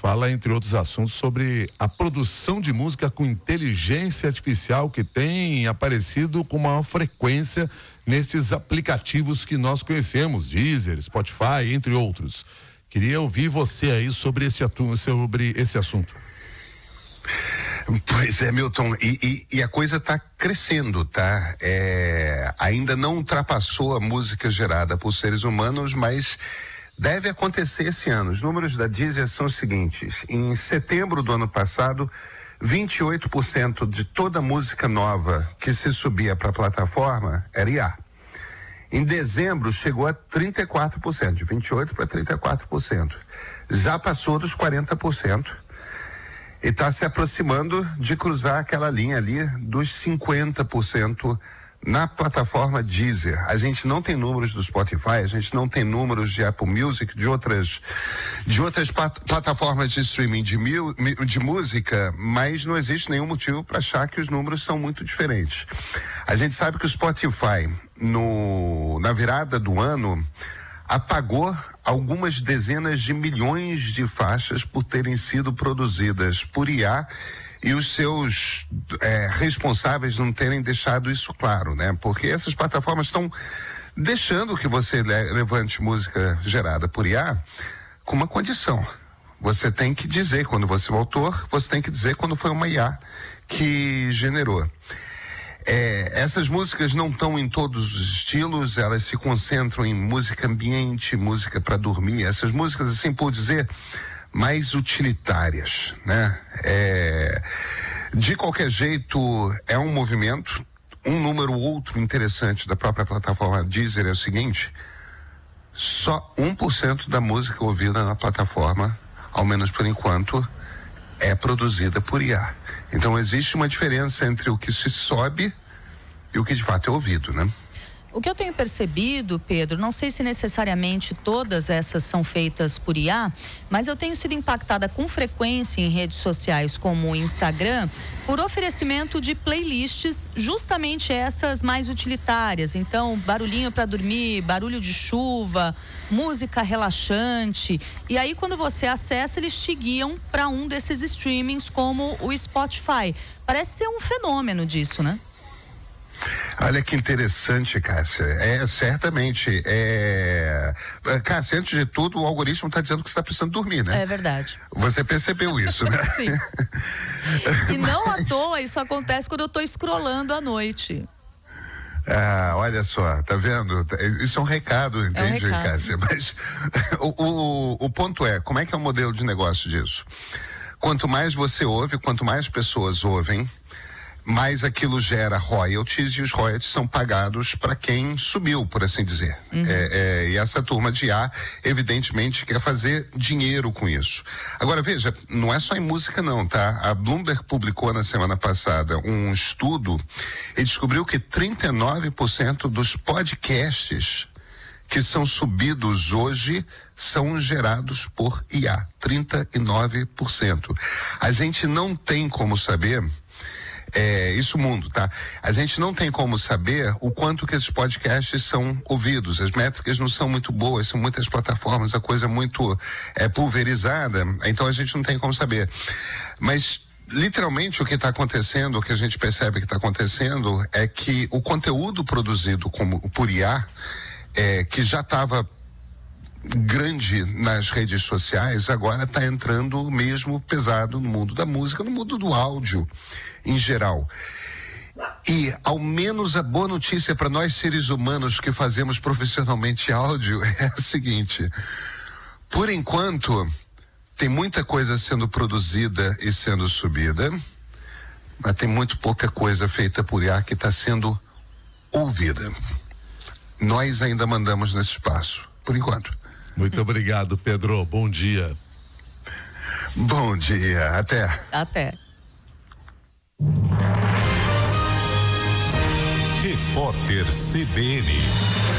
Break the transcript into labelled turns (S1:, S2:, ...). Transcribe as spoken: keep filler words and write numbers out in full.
S1: fala, entre outros assuntos, sobre a produção de música com inteligência artificial que tem aparecido com maior frequência nestes aplicativos que nós conhecemos, Deezer, Spotify, entre outros. Queria ouvir você aí sobre esse, atu- sobre esse assunto.
S2: Pois é, Milton, e, e, e a coisa está crescendo, tá? É, ainda não ultrapassou a música gerada por seres humanos, mas deve acontecer esse ano. Os números da Deezer são os seguintes: em setembro do ano passado, vinte e oito por cento de toda a música nova que se subia para a plataforma era I A. Em dezembro chegou a trinta e quatro por cento, de vinte e oito por cento para trinta e quatro por cento. Já passou dos quarenta por cento. E está se aproximando de cruzar aquela linha ali dos cinquenta por cento na plataforma Deezer. A gente não tem números do Spotify, a gente não tem números de Apple Music, de outras, de outras pat- plataformas de streaming de, mil, de música, mas não existe nenhum motivo para achar que os números são muito diferentes. A gente sabe que o Spotify, no, na virada do ano, apagou algumas dezenas de milhões de faixas por terem sido produzidas por I A e os seus é, responsáveis não terem deixado isso claro, né? Porque essas plataformas estão deixando que você le- levante música gerada por I A com uma condição. Você tem que dizer quando você é o autor, você tem que dizer quando foi uma I A que generou. É, essas músicas não estão em todos os estilos, elas se concentram em música ambiente, música para dormir, essas músicas, assim por dizer, mais utilitárias, né? É, de qualquer jeito, é um movimento. Um número outro interessante da própria plataforma Deezer é o seguinte: só um por cento da música ouvida na plataforma, ao menos por enquanto, é produzida por I A. Então existe uma diferença entre o que se sobe e o que de fato é ouvido, né?
S3: O que eu tenho percebido, Pedro, não sei se necessariamente todas essas são feitas por I A, mas eu tenho sido impactada com frequência em redes sociais como o Instagram por oferecimento de playlists, justamente essas mais utilitárias. Então, barulhinho para dormir, barulho de chuva, música relaxante. E aí, quando você acessa, eles te guiam para um desses streamings como o Spotify. Parece ser um fenômeno disso, né?
S2: Olha que interessante, Cássia. É, certamente. É... Cássia, antes de tudo, o algoritmo está dizendo que você está precisando dormir, né?
S3: É verdade.
S2: Você percebeu isso, né?
S3: Sim. E não à toa isso acontece quando eu estou scrollando à noite.
S2: Ah, olha só, tá vendo? Isso é um recado, entende, é um recado. Cássia? Mas o, o, o ponto é, como é que é o modelo de negócio disso? Quanto mais você ouve, quanto mais pessoas ouvem, mais aquilo gera royalties, e os royalties são pagados para quem subiu, por assim dizer. Uhum. É, é, e essa turma de I A, evidentemente, quer fazer dinheiro com isso. Agora, veja, não é só em música não, tá? A Bloomberg publicou na semana passada um estudo e descobriu que trinta e nove por cento dos podcasts que são subidos hoje são gerados por I A. trinta e nove por cento. A gente não tem como saber... É, isso mundo, tá? A gente não tem como saber o quanto que esses podcasts são ouvidos. As métricas não são muito boas, são muitas plataformas, a coisa é muito é, pulverizada, então a gente não tem como saber. Mas literalmente o que está acontecendo, o que a gente percebe que está acontecendo é que o conteúdo produzido como, por I A, é, que já estava grande nas redes sociais, agora está entrando mesmo pesado no mundo da música, no mundo do áudio em geral. E ao menos a boa notícia para nós seres humanos que fazemos profissionalmente áudio é a seguinte: por enquanto tem muita coisa sendo produzida e sendo subida, mas tem muito pouca coisa feita por I A que está sendo ouvida. Nós ainda mandamos nesse espaço, por enquanto.
S1: Muito obrigado, Pedro. Bom dia.
S2: Bom dia. Até.
S3: Até.
S4: Repórter C B N.